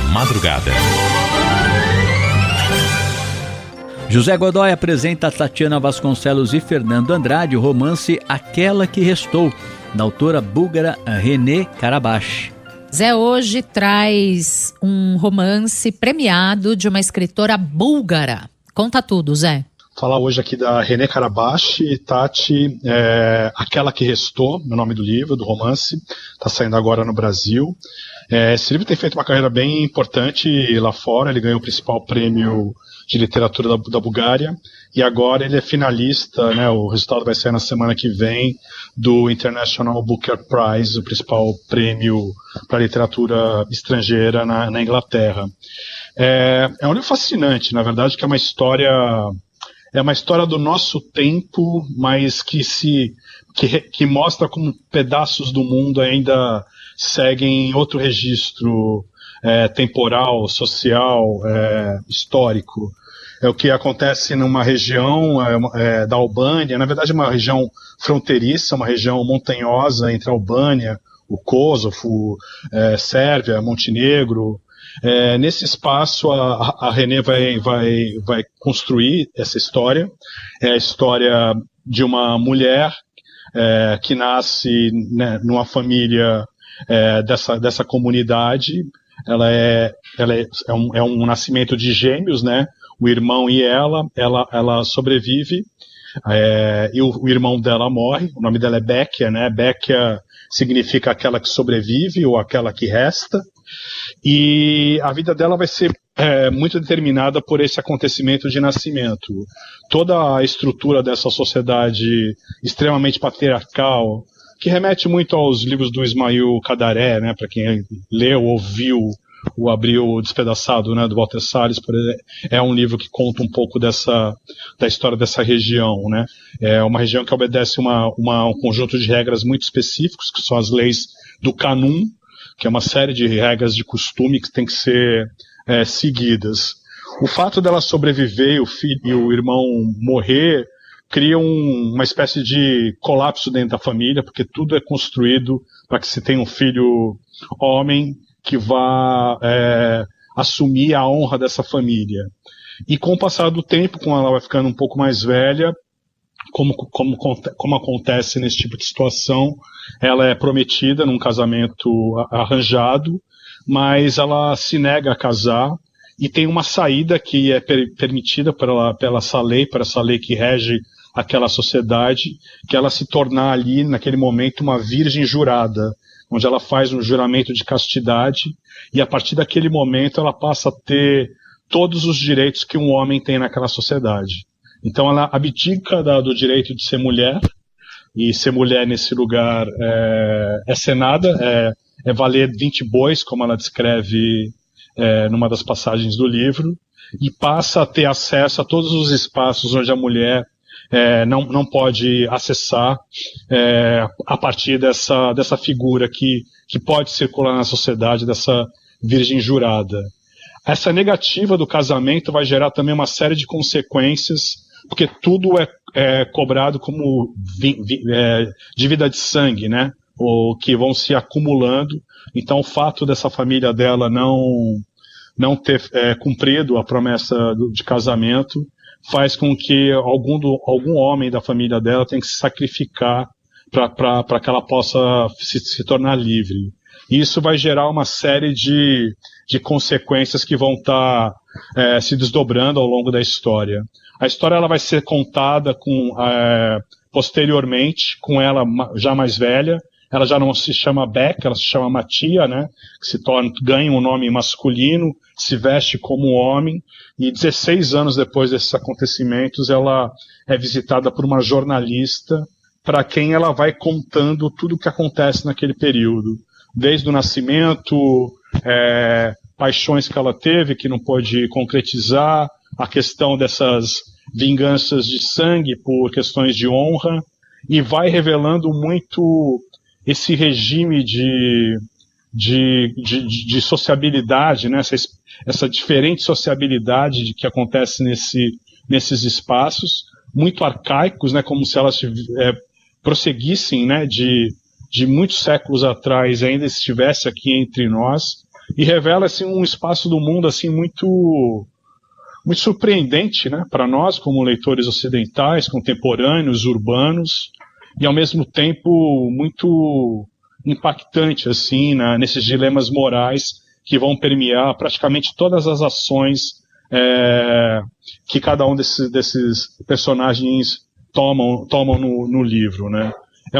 madrugada. José Godoy apresenta Tatiana Vasconcelos e Fernando Andrade o romance Aquela que Restou, da autora búlgara René Carabash. Zé hoje traz um romance premiado de uma escritora búlgara. Conta tudo, Zé. Falar hoje aqui da René Carabash, Tati, Aquela que Restou, no nome do livro, do romance, está saindo agora no Brasil. Esse livro tem feito uma carreira bem importante lá fora, ele ganhou o principal prêmio de literatura da Bulgária, e agora ele é finalista, né, o resultado vai sair na semana que vem, do International Booker Prize, o principal prêmio para literatura estrangeira na Inglaterra. É um livro fascinante, na verdade, que é uma história do nosso tempo, mas que mostra como pedaços do mundo ainda seguem outro registro temporal, social, histórico. É o que acontece numa região da Albânia, na verdade uma região fronteiriça, uma região montanhosa entre a Albânia, o Kosovo, Sérvia, Montenegro. Nesse espaço a René vai construir essa história. É a história de uma mulher que nasce, né, numa família dessa comunidade. Ela é um nascimento de gêmeos, né? O irmão e ela sobrevive, e o irmão dela morre. O nome dela é Bekia, né? Bekia significa aquela que sobrevive ou aquela que resta. E a vida dela vai ser muito determinada por esse acontecimento de nascimento. Toda a estrutura dessa sociedade extremamente patriarcal, que remete muito aos livros do Ismail Qadaré, né? Para quem leu, ouviu o Abril Despedaçado, né, do Walter Salles, é um livro que conta um pouco da história dessa região, né? É uma região que obedece um conjunto de regras muito específicos, que são as leis do Kanun, que é uma série de regras de costume que tem que ser seguidas. O fato dela sobreviver e o irmão morrer cria uma espécie de colapso dentro da família, porque tudo é construído para que se tenha um filho homem que vá assumir a honra dessa família. E com o passar do tempo, quando ela vai ficando um pouco mais velha, como acontece nesse tipo de situação, ela é prometida num casamento arranjado, mas ela se nega a casar, e tem uma saída que é permitida pela essa lei que rege aquela sociedade, que ela se tornar ali, naquele momento, uma virgem jurada, onde ela faz um juramento de castidade, e a partir daquele momento ela passa a ter todos os direitos que um homem tem naquela sociedade. Então ela abdica do direito de ser mulher, e ser mulher nesse lugar é ser nada, é valer 20 bois, como ela descreve numa das passagens do livro, e passa a ter acesso a todos os espaços onde a mulher não pode acessar a partir dessa figura que pode circular na sociedade, dessa virgem jurada. Essa negativa do casamento vai gerar também uma série de consequências, porque tudo é cobrado como dívida de sangue, né? Ou que vão se acumulando. Então o fato dessa família dela não ter cumprido a promessa de casamento faz com que algum homem da família dela tenha que se sacrificar para que ela possa se tornar livre. E isso vai gerar uma série de consequências que vão estar se desdobrando ao longo da história. A história ela vai ser contada posteriormente, com ela já mais velha. Ela já não se chama Beck, ela se chama Matia, né? Que ganha um nome masculino, se veste como homem, e 16 anos depois desses acontecimentos ela é visitada por uma jornalista para quem ela vai contando tudo o que acontece naquele período, desde o nascimento, paixões que ela teve que não pôde concretizar, a questão dessas vinganças de sangue por questões de honra, e vai revelando muito esse regime de sociabilidade, né? essa diferente sociabilidade que acontece nesses espaços, muito arcaicos, né? Como se elas prosseguissem, né? de muitos séculos atrás, ainda estivesse aqui entre nós, e revela assim, um espaço do mundo assim, muito surpreendente, né, para nós como leitores ocidentais, contemporâneos, urbanos, e ao mesmo tempo muito impactante assim, nesses dilemas morais que vão permear praticamente todas as ações que cada um desses personagens tomam no livro, né?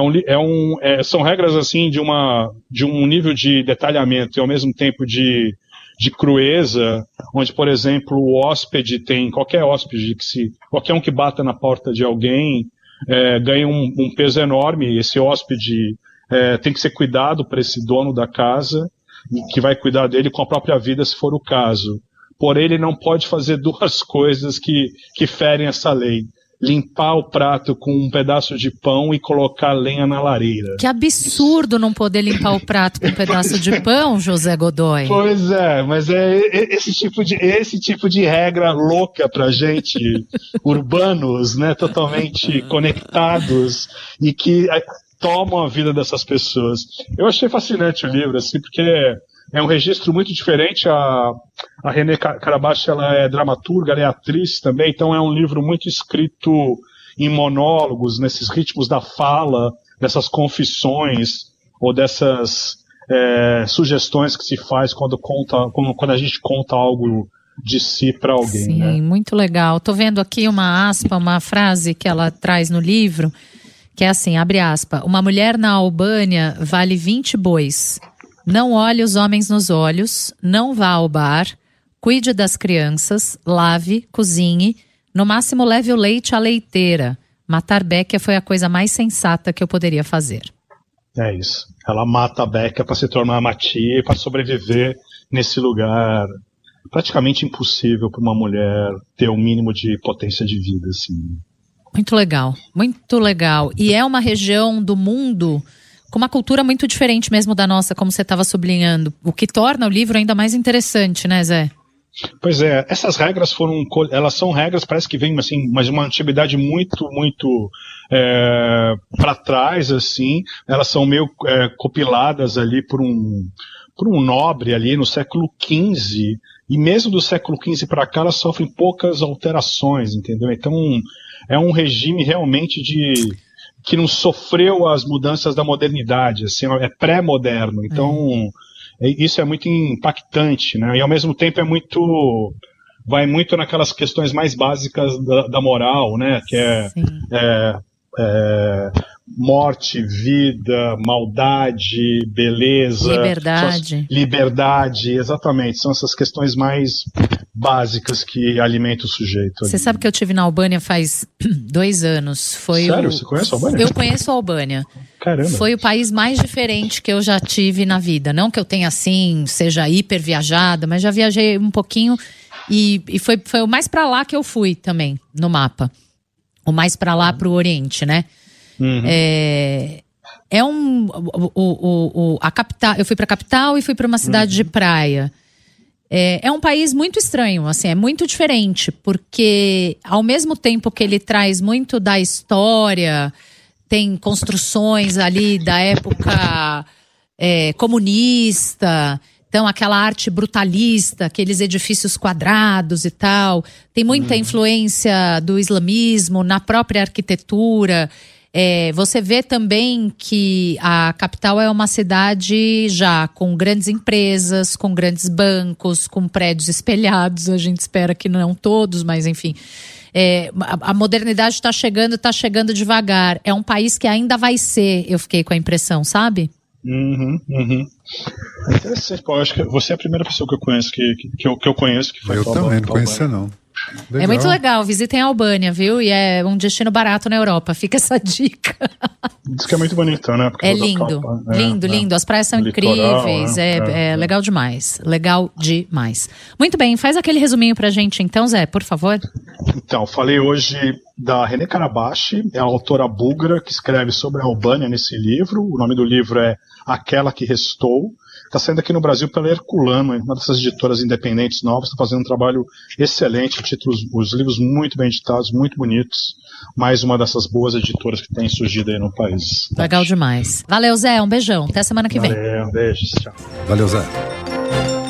São regras assim de um nível de detalhamento e ao mesmo tempo de crueza, onde, por exemplo, qualquer hóspede, qualquer um que bata na porta de alguém ganha um peso enorme. Esse hóspede tem que ser cuidado por esse dono da casa, que vai cuidar dele com a própria vida, se for o caso. Porém, ele não pode fazer duas coisas que ferem essa lei. Limpar o prato com um pedaço de pão e colocar lenha na lareira. Que absurdo não poder limpar o prato com um pedaço de pão, José Godoy. Pois é, mas é esse tipo de regra louca pra gente, urbanos, né, totalmente conectados e que tomam a vida dessas pessoas. Eu achei fascinante o livro, assim, porque é um registro muito diferente. A René Carabache, ela é dramaturga, ela é atriz também, então é um livro muito escrito em monólogos, nesses ritmos da fala, dessas confissões ou dessas sugestões que se faz quando a gente conta algo de si para alguém. Sim, né? Muito legal. Tô vendo aqui uma frase que ela traz no livro, que é assim, abre aspas: uma mulher na Albânia vale 20 bois. Não olhe os homens nos olhos, não vá ao bar, cuide das crianças, lave, cozinhe, no máximo leve o leite à leiteira. Matar Becca foi a coisa mais sensata que eu poderia fazer. É isso. Ela mata a Becca para se tornar Matia, para sobreviver nesse lugar praticamente impossível para uma mulher ter o mínimo de potência de vida, assim. Muito legal, muito legal. E é uma região do mundo com uma cultura muito diferente mesmo da nossa, como você estava sublinhando, o que torna o livro ainda mais interessante, né, Zé? Pois é, essas regras elas são regras, parece que vêm assim, mas uma antiguidade muito para trás, assim. Elas são meio compiladas ali por um nobre ali no século XV, e mesmo do século XV para cá elas sofrem poucas alterações, entendeu? Então é um regime realmente que não sofreu as mudanças da modernidade, assim, é pré-moderno. Então, isso é muito impactante, né? E ao mesmo tempo vai muito naquelas questões mais básicas da moral, né? Que morte, vida, maldade, beleza, liberdade, exatamente. São essas questões mais básicas que alimentam o sujeito. Você sabe que eu estive na Albânia faz 2 anos. Sério? Você conhece a Albânia? Eu conheço a Albânia. Caramba. Foi o país mais diferente que eu já tive na vida. Não que eu tenha seja hiper viajada, mas já viajei um pouquinho e foi o mais pra lá que eu fui também, no mapa. O mais pra lá pro Oriente, né? Uhum. A capital, eu fui pra capital e fui pra uma cidade de praia. É um país muito estranho, assim, é muito diferente, porque ao mesmo tempo que ele traz muito da história, tem construções ali da época comunista, então aquela arte brutalista, aqueles edifícios quadrados e tal, tem muita influência do islamismo na própria arquitetura. Você vê também que a capital é uma cidade já com grandes empresas, com grandes bancos, com prédios espelhados. A gente espera que não todos, mas enfim. A modernidade está chegando devagar. É um país que ainda vai ser, eu fiquei com a impressão, sabe? É interessante, Paulo. Acho que você é a primeira pessoa que eu conheço que eu conheço que foi. Eu também não conhecia, não. Legal. É muito legal, visitem a Albânia, viu? E é um destino barato na Europa, fica essa dica. Diz que é muito bonito, né? É lindo, lindo, as praias são incríveis, legal demais, Muito bem, faz aquele resuminho pra gente então, Zé, por favor. Então, falei hoje da René Carabache, é a autora búlgara que escreve sobre a Albânia nesse livro. O nome do livro é Aquela que Restou. Está saindo aqui no Brasil pela Herculano, uma dessas editoras independentes novas, está fazendo um trabalho excelente, os livros muito bem editados, muito bonitos. Mais uma dessas boas editoras que tem surgido aí no país. Legal demais. Valeu, Zé, um beijão. Até semana que vem. Valeu, um beijo, tchau. Valeu, Zé.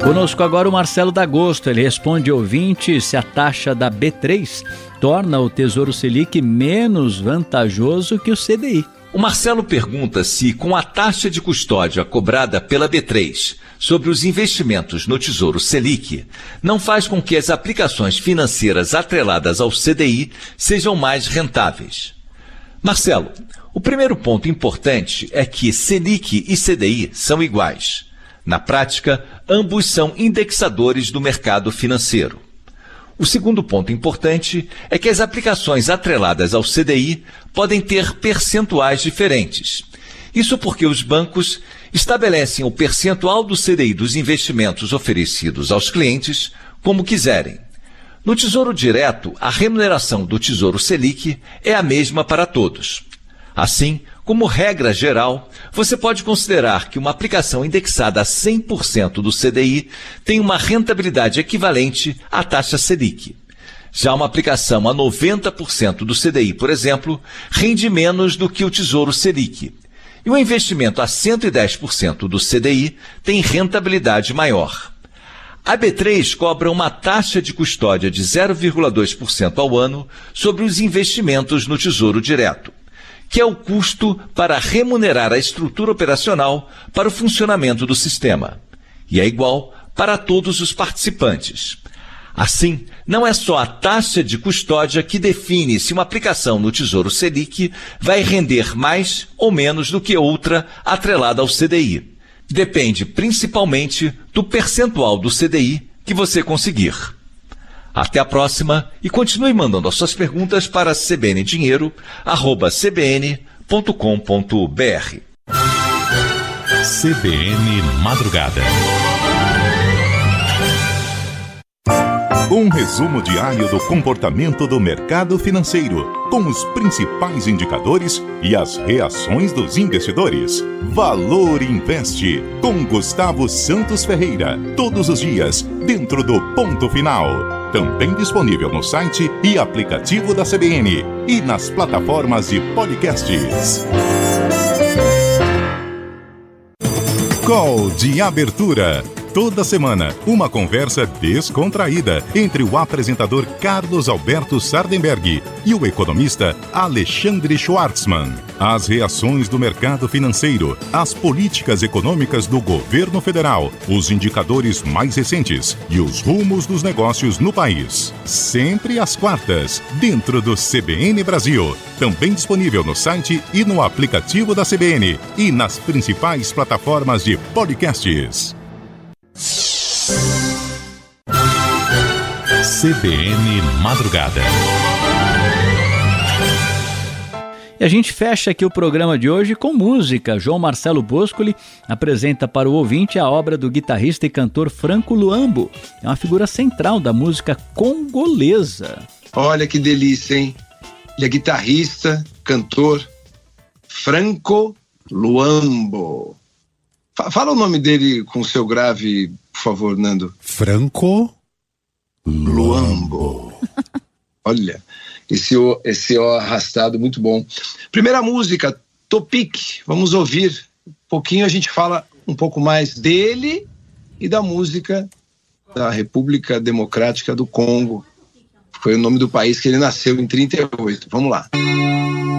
Conosco agora o Marcelo D'Agosto. Ele responde, ouvinte, se a taxa da B3 torna o Tesouro Selic menos vantajoso que o CDI. O Marcelo pergunta se, com a taxa de custódia cobrada pela B3 sobre os investimentos no Tesouro Selic, não faz com que as aplicações financeiras atreladas ao CDI sejam mais rentáveis. Marcelo, o primeiro ponto importante é que Selic e CDI são iguais. Na prática, ambos são indexadores do mercado financeiro. O segundo ponto importante é que as aplicações atreladas ao CDI podem ter percentuais diferentes. Isso porque os bancos estabelecem o percentual do CDI dos investimentos oferecidos aos clientes como quiserem. No Tesouro Direto, a remuneração do Tesouro Selic é a mesma para todos. Assim, como regra geral, você pode considerar que uma aplicação indexada a 100% do CDI tem uma rentabilidade equivalente à taxa Selic. Já uma aplicação a 90% do CDI, por exemplo, rende menos do que o Tesouro Selic. E o investimento a 110% do CDI tem rentabilidade maior. A B3 cobra uma taxa de custódia de 0,2% ao ano sobre os investimentos no Tesouro Direto, que é o custo para remunerar a estrutura operacional para o funcionamento do sistema. E é igual para todos os participantes. Assim, não é só a taxa de custódia que define se uma aplicação no Tesouro Selic vai render mais ou menos do que outra atrelada ao CDI. Depende principalmente do percentual do CDI que você conseguir. Até a próxima e continue mandando as suas perguntas para cbndinheiro@cbn.com.br. CBN Madrugada. Um resumo diário do comportamento do mercado financeiro, com os principais indicadores e as reações dos investidores. Valor Investe, com Gustavo Santos Ferreira, todos os dias, dentro do Ponto Final. Também disponível no site e aplicativo da CBN e nas plataformas de podcasts. Call de abertura. Toda semana, uma conversa descontraída entre o apresentador Carlos Alberto Sardenberg e o economista Alexandre Schwartzman. As reações do mercado financeiro, as políticas econômicas do governo federal, os indicadores mais recentes e os rumos dos negócios no país. Sempre às quartas, dentro do CBN Brasil. Também disponível no site e no aplicativo da CBN e nas principais plataformas de podcasts. CBN Madrugada. E a gente fecha aqui o programa de hoje com música. João Marcelo Boscoli apresenta para o ouvinte a obra do guitarrista e cantor Franco Luambo. É uma figura central da música congolesa. Olha que delícia, hein? Ele é guitarrista, cantor, Franco Luambo. Fala o nome dele com o seu grave, por favor, Nando. Franco Luambo. Olha, esse O arrastado, muito bom. Primeira música, Topic. Vamos ouvir um pouquinho, a gente fala um pouco mais dele e da música da República Democrática do Congo. Foi o nome do país que ele nasceu em 1938. Vamos lá.